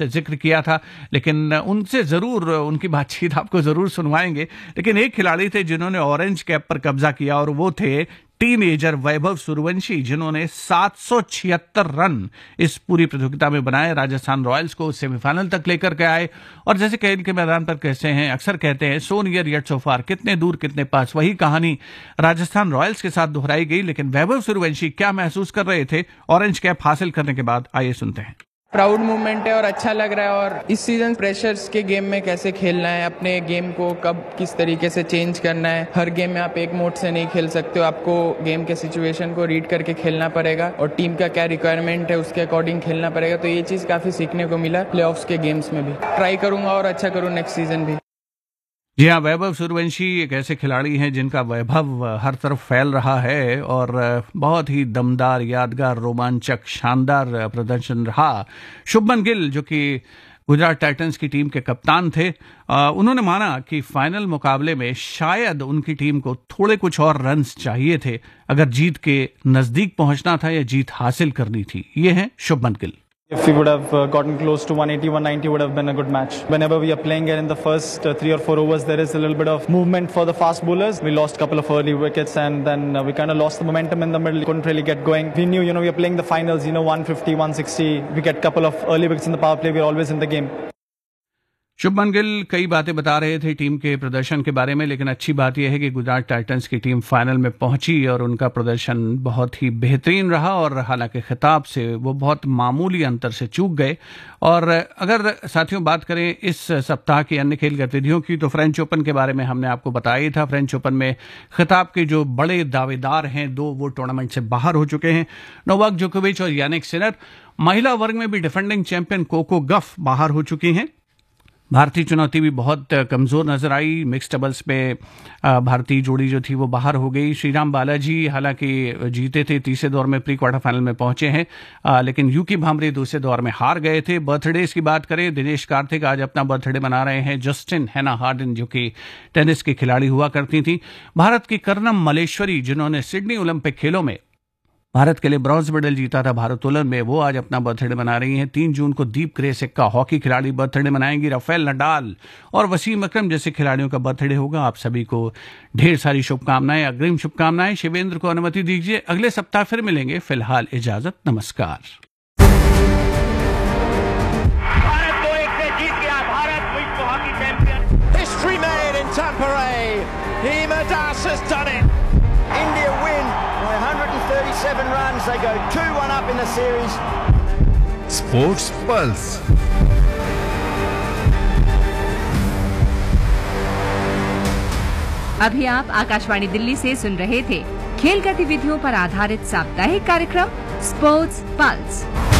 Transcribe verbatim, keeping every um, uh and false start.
आपसे जिक्र किया था, लेकिन उनसे ज़रूर उनकी बातचीत आपको ज़रूर सुनवाएंगे। लेकिन एक खिलाड़ी थे जिन्होंने ऑरेंज कैप पर कब्जा किया और वो थे टीनेजर वैभव सूर्यवंशी, जिन्होंने सात सौ छिहत्तर रन इस पूरी प्रतियोगिता में बनाए, राजस्थान रॉयल्स को सेमीफाइनल तक लेकर के आए। और जैसे खेल के मैदान पर कहते हैं, अक्सर कहते हैं, सो नियर येट सो फार, कितने दूर कितने पास, वही कहानी राजस्थान रॉयल्स के साथ दोहराई गई। लेकिन वैभव सूर्यवंशी क्या महसूस कर रहे थे ऑरेंज कैप हासिल करने के बाद, आइए सुनते हैं। प्राउड मूवमेंट है और अच्छा लग रहा है। और इस सीजन प्रेशर्स के गेम में कैसे खेलना है, अपने गेम को कब किस तरीके से चेंज करना है। हर गेम में आप एक मोड से नहीं खेल सकते हो, आपको गेम के सिचुएशन को रीड करके खेलना पड़ेगा और टीम का क्या रिक्वायरमेंट है उसके अकॉर्डिंग खेलना पड़ेगा। तो ये चीज़ काफ़ी सीखने को मिला प्लेऑफ्स के गेम्स में भी। ट्राई करूंगा और अच्छा करूँ नेक्स्ट सीजन भी। जी हाँ, वैभव सूर्यवंशी एक ऐसे खिलाड़ी हैं जिनका वैभव हर तरफ फैल रहा है और बहुत ही दमदार, यादगार, रोमांचक, शानदार प्रदर्शन रहा। शुभमन गिल, जो कि गुजरात टाइटंस की टीम के कप्तान थे, उन्होंने माना कि फाइनल मुकाबले में शायद उनकी टीम को थोड़े कुछ और रन्स चाहिए थे अगर जीत के नजदीक पहुंचना था या जीत हासिल करनी थी। ये हैं Shubman Gill. If we would have uh, gotten close to one eighty, one ninety would have been a good match. Whenever we are playing here in the first uh, three or four overs, there is a little bit of movement for the fast bowlers. We lost a couple of early wickets and then uh, we kind of lost the momentum in the middle. Couldn't really get going. We knew, you know, we are playing the finals, you know, one fifty, one sixty. We get a couple of early wickets in the power play. We're always in the game. Shubman Gill कई बातें बता रहे थे team के प्रदर्शन के बारे में, लेकिन अच्छी बात यह है कि गुजरात टाइटंस की टीम फाइनल में पहुंची और उनका प्रदर्शन बहुत ही बेहतरीन रहा। और हालांकि खिताब से वो बहुत मामूली अंतर से चूक गए। और अगर साथियों बात करें इस सप्ताह की अन्य खेल गतिविधियों की, तो फ्रेंच ओपन के बारे में हमने आपको बताया ही था। फ्रेंच ओपन में खिताब के जो बड़े दावेदार हैं दो, वो टूर्नामेंट से बाहर हो चुके हैं, नोवाक जोकोविच और यानिक सिनर। महिला वर्ग में भी डिफेंडिंग चैंपियन कोको गफ बाहर हो चुकी हैं। भारतीय चुनौती भी बहुत कमज़ोर नजर आई। मिक्स डबल्स में भारतीय जोड़ी जो थी वो बाहर हो गई। श्रीराम बालाजी हालांकि जीते थे, तीसरे दौर में प्री क्वार्टर फाइनल में पहुंचे हैं, आ, लेकिन यूकी भांबरे दूसरे दौर में हार गए थे। बर्थडेज की बात करें, दिनेश कार्तिक आज अपना बर्थडे मना रहे हैं। जस्टिन हेना हार्डन, जो कि टेनिस की खिलाड़ी हुआ करती थी। भारत की कर्नम मलेश्वरी, जिन्होंने सिडनी ओलंपिक खेलों में भारत के लिए ब्रॉन्ज मेडल जीता था भारोत्तोलन में, वो आज अपना बर्थडे मना रही हैं। तीन जून को दीप ग्रेसिक का हॉकी खिलाड़ी बर्थडे मनाएंगी। राफेल नडाल और वसीम अकरम जैसे खिलाड़ियों का बर्थडे होगा। आप सभी को ढेर सारी शुभकामनाएं, अग्रिम शुभकामनाएं। शिवेंद्र को अनुमति दीजिए, अगले सप्ताह फिर मिलेंगे। फिलहाल इजाजत, नमस्कार। भारत दो एक से जीत गया। भारत विश्व hockey champion. History made in Tampere. Hima Das has done it. India win by one hundred thirty-seven runs. They go two one up in the series. Sports Pulse. अभी आप आकाशवाणी दिल्ली से सुन रहे थे खेल गतिविधियों पर आधारित साप्ताहिक कार्यक्रम स्पोर्ट्स पल्स।